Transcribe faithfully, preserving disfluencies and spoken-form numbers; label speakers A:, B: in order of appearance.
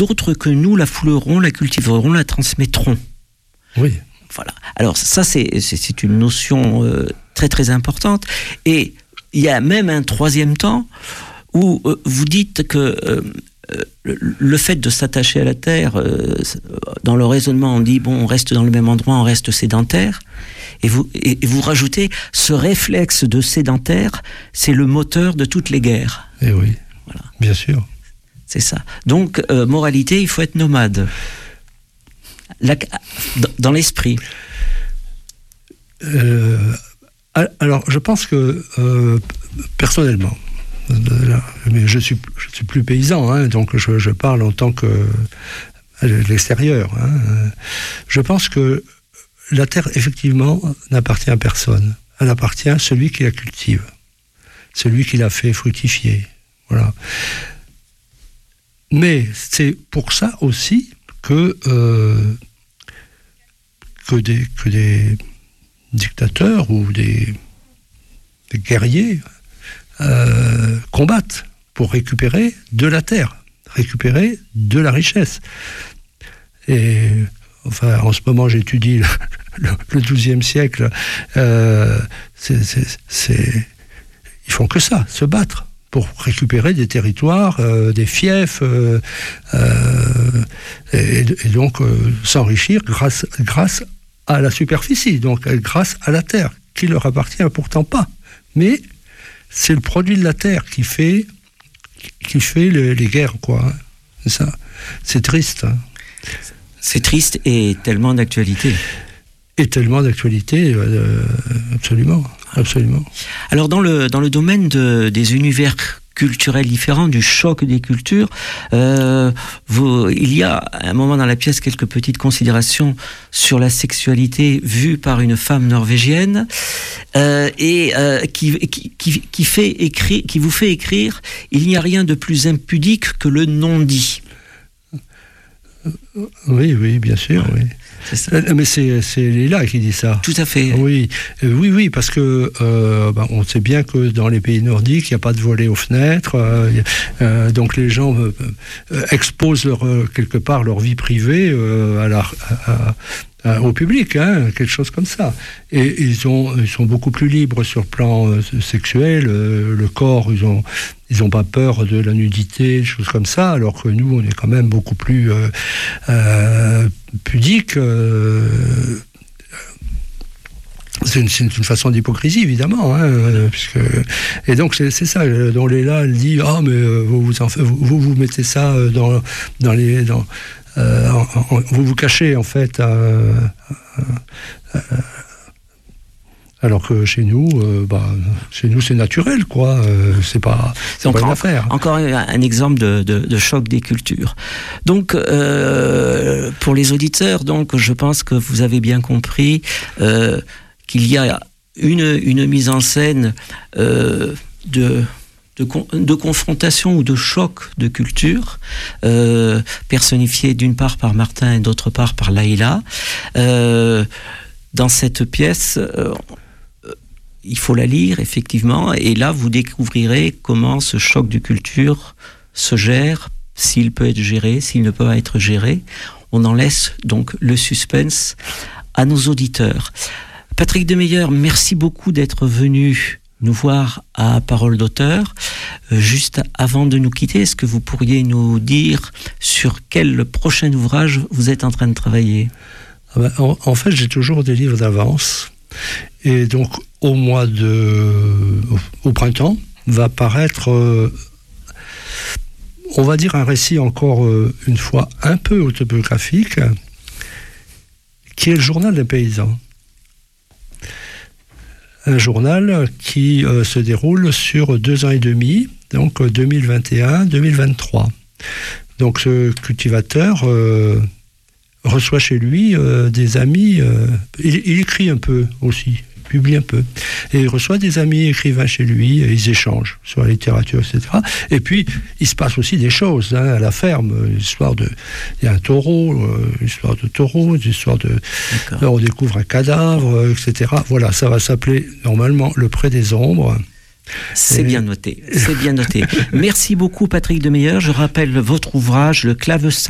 A: d'autres que nous la fouleront, la cultiveront, la transmettront.
B: Oui.
A: Voilà. Alors ça, c'est, c'est, c'est une notion euh, très très importante. Et il y a même un troisième temps où euh, vous dites que euh, le fait de s'attacher à la terre, euh, dans le raisonnement, on dit bon, on reste dans le même endroit, on reste sédentaire. Et vous, et, et vous rajoutez ce réflexe de sédentaire, c'est le moteur de toutes les guerres.
B: Eh oui.
A: Voilà.
B: Bien sûr.
A: C'est ça. Donc, euh, moralité, il faut être nomade. La, dans l'esprit.
B: Euh, alors, je pense que, euh, personnellement, mais je suis, je suis plus paysan, hein, donc je, je parle en tant que à l'extérieur. Hein. Je pense que la terre, effectivement, n'appartient à personne. Elle appartient à celui qui la cultive, celui qui la fait fructifier. Voilà. Mais c'est pour ça aussi que, euh, que, des, que des dictateurs ou des, des guerriers euh, combattent pour récupérer de la terre, récupérer de la richesse. Et enfin, en ce moment, j'étudie le, le, le douzième siècle. Euh, c'est, c'est, c'est, ils font que ça, se battre pour récupérer des territoires, euh, des fiefs, euh, euh, et, et donc euh, s'enrichir grâce, grâce à la superficie, donc grâce à la terre, qui leur appartient pourtant pas. Mais c'est le produit de la terre qui fait, qui fait le, les guerres, quoi. Hein. C'est ça. C'est triste. Hein.
A: C'est triste et tellement d'actualité.
B: Et tellement d'actualité, euh, absolument, absolument.
A: Alors dans le dans le domaine de, des univers culturels différents, du choc des cultures, euh, vous, il y a à un moment dans la pièce quelques petites considérations sur la sexualité vue par une femme norvégienne euh, et euh, qui, qui, qui, qui fait écrire, qui vous fait écrire, il n'y a rien de plus impudique que le non-dit.
B: Oui, oui, bien sûr, oui.
A: C'est ça.
B: Mais c'est, c'est Léla qui dit ça.
A: Tout à fait.
B: Oui, oui, oui, parce que euh, bah, on sait bien que dans les pays nordiques, il n'y a pas de volets aux fenêtres, euh, euh, donc les gens euh, exposent leur, euh, quelque part leur vie privée euh, à la, à, à, au public, hein, quelque chose comme ça. Et ils, ont, ils sont beaucoup plus libres sur le plan euh, sexuel, euh, le corps, ils ont... Ils n'ont pas peur de la nudité, des choses comme ça, alors que nous, on est quand même beaucoup plus euh, euh, pudiques. Euh, c'est, une, c'est une façon d'hypocrisie, évidemment. Hein, puisque, et donc, c'est, c'est ça. Dont Léla, elle dit « Ah, mais vous vous, en fait, vous, vous vous mettez ça dans, dans les... Dans, euh, en, en, vous vous cachez, en fait, à... à, à alors que chez nous, euh, bah, chez nous c'est naturel, quoi. Euh, c'est pas, c'est
A: donc
B: pas une
A: en,
B: affaire.
A: Encore un exemple de, de, de choc des cultures. Donc, euh, pour les auditeurs, donc, je pense que vous avez bien compris euh, qu'il y a une, une mise en scène euh, de... De, de confrontation ou de choc de culture, euh, personnifiée d'une part par Martin et d'autre part par Laïla. Euh, dans cette pièce, euh, il faut la lire, effectivement, et là, vous découvrirez comment ce choc de culture se gère, s'il peut être géré, s'il ne peut pas être géré. On en laisse donc le suspense à nos auditeurs. Patrick Demeyer, merci beaucoup d'être venu nous voir à Parole d'auteur. Euh, juste avant de nous quitter, est-ce que vous pourriez nous dire sur quel prochain ouvrage vous êtes en train de travailler ?
B: Ah ben, en, en fait, j'ai toujours des livres d'avance. Et donc, au mois de... Au, au printemps, va paraître, euh, on va dire, un récit encore euh, une fois un peu autobiographique, qui est le journal des paysans. Un journal qui euh, se déroule sur deux ans et demi, donc deux mille vingt et un deux mille vingt-trois. Donc ce cultivateur euh, reçoit chez lui euh, des amis, euh, il, il écrit un peu aussi, publie un peu, et il reçoit des amis écrivains chez lui, et ils échangent sur la littérature, et cetera. Et puis, il se passe aussi des choses hein, à la ferme, l'histoire de... Il y a un taureau, euh, l'histoire de taureau, l'histoire de... Là, on découvre un cadavre, euh, et cetera. Voilà, ça va s'appeler normalement Le Pré des Ombres.
A: C'est et... bien noté, c'est bien noté. Merci beaucoup Patrick Demeyer. Je rappelle votre ouvrage, Le clavecin